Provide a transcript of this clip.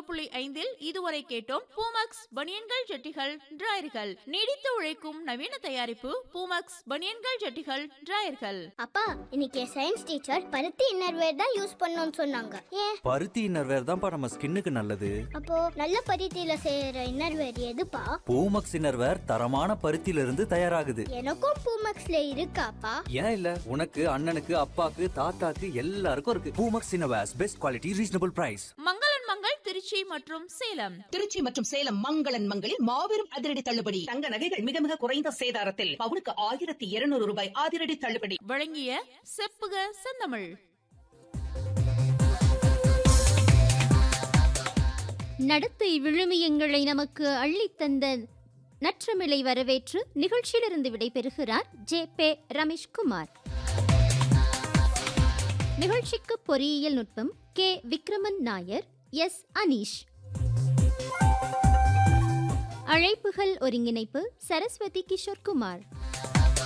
101.5 இதுவரை கேட்டோம். பூமக்ஸ் பனியன்கள் ஜட்டிகள் டிராயர்கள், நீடித்து உழைக்கும் நவீன தயாரிப்பு பூமக்ஸ் பனியன்கள் ஜட்டிகள் டிராயர்கள். அப்பா, இன்னைக்கு சயின்ஸ் டீச்சர் பருத்தி இன்னர்வேர் தான் யூஸ் பண்ணணும்னு சொன்னாங்க. ஏன்? பருத்தி இன்னர்வேர் தான்ப்பா நம்ம ஸ்கின்னுக்கு நல்லது. அப்போ நல்ல பருத்தியில செய்யற இன்னர்வேர் எதுப்பா? பூமக்ஸ் இன்னர்வேர் தரமான பருத்தியில இருந்து தயாராகுது. எனக்கும் பூமக்ஸ்ல இருக்காப்பா? ஏன் இல்ல, உனக்கு, அண்ணனுக்கு, அப்பாக்கு, தாத்தாக்கு எல்லாருக்கும் இருக்கு. Poomex innerwears, best quality, reasonable price. மங்களன் மங்கள் திருச்சி மற்றும் சேலம். திருச்சி மற்றும் சேலம் மங்களன் மங்களில் மாபெரும் அதிரடி தள்ளுபடி. தங்க நகைகள் மிக மிக குறைந்த சேதாரத்தில் பவுனுக்கு 1200 ரூபாய் அதிரடி தள்ளுபடி. வழங்கிய செப்புக செந்தமிழ். நடத்தை விழுமியங்களை நமக்கு அள்ளித்தந்த நற்றமிழை வரவேற்று நிகழ்ச்சியிலிருந்து விடைபெறுகிறார் ஜே.பே. ரமேஷ்குமார். நிகழ்ச்சிக்கு பொறியியல் நுட்பம் கே. விக்ரமன் நாயர், எஸ். அனீஷ். அழைப்புகள் ஒருங்கிணைப்பு சரஸ்வதி கிஷோர்குமார்.